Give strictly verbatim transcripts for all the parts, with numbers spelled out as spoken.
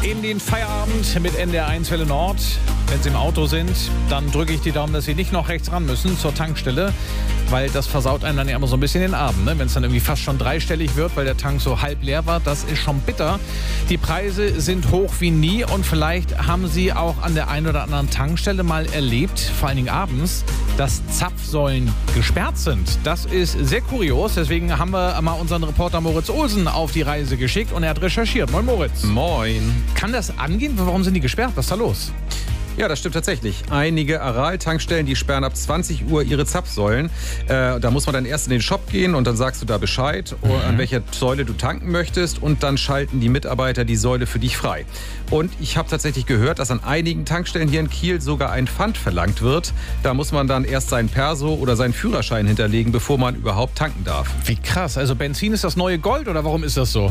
in den Feierabend mit N D R eins Welle Nord. Wenn Sie im Auto sind, dann drücke ich die Daumen, dass Sie nicht noch rechts ran müssen zur Tankstelle, weil das versaut einem dann ja immer so ein bisschen den Abend, ne? Wenn es dann irgendwie fast schon dreistellig wird, weil der Tank so halb leer war, das ist schon bitter. Die Preise sind hoch wie nie und vielleicht haben Sie auch an der einen oder anderen Tankstelle mal erlebt, vor allen Dingen abends, dass Zapfsäulen gesperrt sind. Das ist sehr kurios, deswegen haben wir mal unseren Reporter Moritz Olsen auf die Reise geschickt und er hat recherchiert. Moin Moritz. Moin. Kann das angehen? Warum sind die gesperrt? Was ist da los? Ja, das stimmt tatsächlich. Einige Aral-Tankstellen, die sperren ab zwanzig Uhr ihre Zapfsäulen. Äh, da muss man dann erst in den Shop gehen und dann sagst du da Bescheid, mhm. an welcher Säule du tanken möchtest und dann schalten die Mitarbeiter die Säule für dich frei. Und ich habe tatsächlich gehört, dass an einigen Tankstellen hier in Kiel sogar ein Pfand verlangt wird. Da muss man dann erst seinen Perso oder seinen Führerschein hinterlegen, bevor man überhaupt tanken darf. Wie krass. Also Benzin ist das neue Gold oder warum ist das so?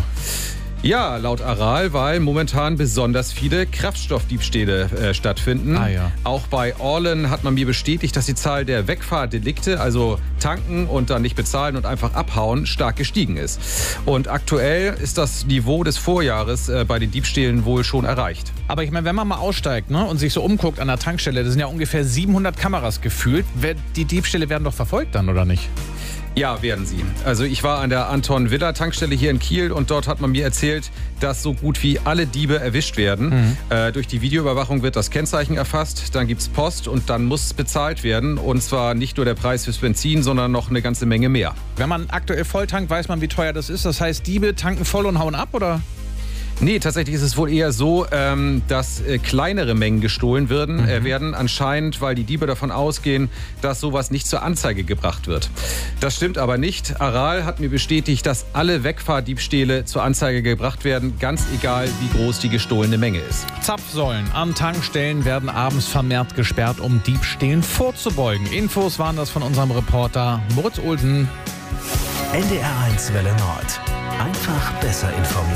Ja, laut Aral, weil momentan besonders viele Kraftstoffdiebstähle äh, stattfinden. Ah, ja. Auch bei Orlen hat man mir bestätigt, dass die Zahl der Wegfahrdelikte, also tanken und dann nicht bezahlen und einfach abhauen, stark gestiegen ist. Und aktuell ist das Niveau des Vorjahres äh, bei den Diebstählen wohl schon erreicht. Aber ich meine, wenn man mal aussteigt, ne, und sich so umguckt an der Tankstelle, das sind ja ungefähr siebenhundert Kameras gefühlt. Die Diebstähle werden doch verfolgt dann, oder nicht? Ja, werden sie. Also ich war an der Anton-Villa-Tankstelle hier in Kiel und dort hat man mir erzählt, dass so gut wie alle Diebe erwischt werden. Mhm. Äh, durch die Videoüberwachung wird das Kennzeichen erfasst, dann gibt's Post und dann muss bezahlt werden. Und zwar nicht nur der Preis fürs Benzin, sondern noch eine ganze Menge mehr. Wenn man aktuell voll tankt, weiß man, wie teuer das ist. Das heißt, Diebe tanken voll und hauen ab, oder? Nee, tatsächlich ist es wohl eher so, ähm, dass äh, kleinere Mengen gestohlen werden, mhm. äh, werden. Anscheinend, weil die Diebe davon ausgehen, dass sowas nicht zur Anzeige gebracht wird. Das stimmt aber nicht. Aral hat mir bestätigt, dass alle Wegfahrdiebstähle zur Anzeige gebracht werden, ganz egal, wie groß die gestohlene Menge ist. Zapfsäulen an Tankstellen werden abends vermehrt gesperrt, um Diebstählen vorzubeugen. Infos waren das von unserem Reporter Moritz Olsen. N D R eins Welle Nord. Einfach besser informiert.